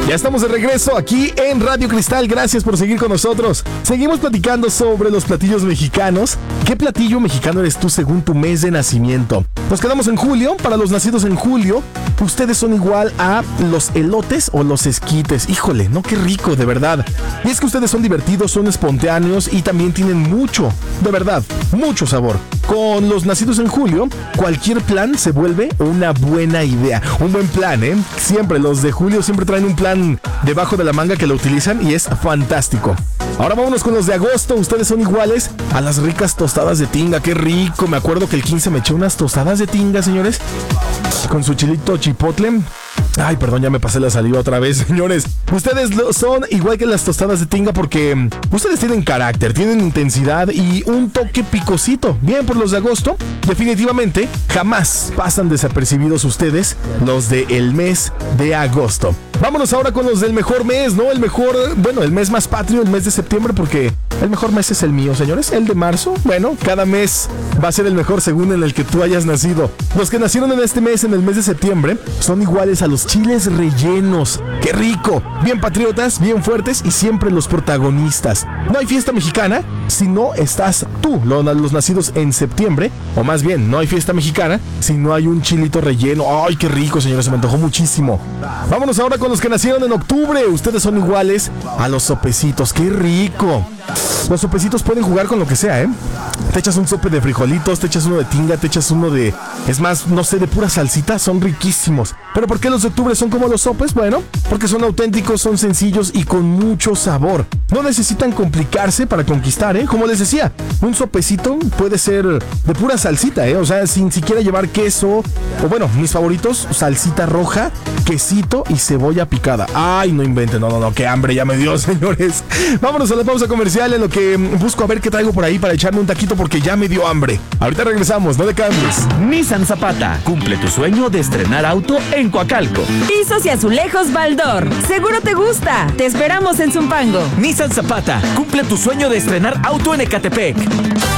Ya estamos de regreso aquí en Radio Cristal. Gracias por seguir con nosotros. Seguimos platicando sobre los platillos mexicanos. ¿Qué platillo mexicano eres tú según tu mes de nacimiento? Nos quedamos en julio. Para los nacidos en julio, ustedes son igual a los elotes o los esquites. Híjole, no, qué rico, de verdad. Y es que ustedes son divertidos, son espontáneos y también tienen mucho, de verdad, mucho sabor. Con los nacidos en julio, cualquier plan se vuelve una buena idea. Un buen plan, ¿eh? Siempre, los de julio siempre traen un plan debajo de la manga que lo utilizan y es fantástico. Ahora vámonos con los de agosto. Ustedes son iguales a las ricas tostadas de tinga. ¡Qué rico! Me acuerdo que el 15 me eché unas tostadas de tinga, señores, con su chilito chipotle. Ay, perdón, ya me pasé la saliva otra vez, señores. Ustedes son igual que las tostadas de tinga porque ustedes tienen carácter, tienen intensidad y un toque picosito. Bien, por los de agosto, definitivamente jamás pasan desapercibidos ustedes, los del mes de agosto. Vámonos ahora con los del mejor mes, ¿no? El mejor, bueno, el mes más patrio, el mes de septiembre, porque el mejor mes es el mío, señores. El de marzo, bueno, cada mes va a ser el mejor según en el que tú hayas nacido. Los que nacieron en este mes, en el mes de septiembre, son iguales a los chiles rellenos. ¡Qué rico! Bien patriotas, bien fuertes y siempre los protagonistas. No hay fiesta mexicana si no estás tú, los nacidos en septiembre, o más bien, no hay fiesta mexicana si no hay un chilito relleno. ¡Ay, qué rico, señores! Se me antojó muchísimo. Vámonos ahora con los que nacieron en octubre. Ustedes son iguales a los sopecitos. ¡Qué rico! Los sopecitos pueden jugar con lo que sea, ¿eh? Te echas un sope de frijolitos, te echas uno de tinga, te echas uno de... Es más, no sé, de pura salsita. Son riquísimos. ¿Pero por qué los de octubre son como los sopes? Bueno, porque son auténticos, son sencillos y con mucho sabor. No necesitan complicarse para conquistar, ¿eh? Como les decía, un sopecito puede ser de pura salsita, ¿eh? O sea, sin siquiera llevar queso. O bueno, mis favoritos, salsita roja, quesito y cebolla picada. Ay, no inventen, no, qué hambre ya me dio, señores. Vámonos a la pausa comercial en lo que busco a ver qué traigo por ahí para echarme un taquito porque ya me dio hambre. Ahorita regresamos, no le cambies. Nissan Zapata, cumple tu sueño de estrenar auto en Coacalco. Pisos y azulejos Baldor, seguro te gusta. Te esperamos en Zumpango. Nissan Zapata, cumple tu sueño de estrenar auto en Ecatepec.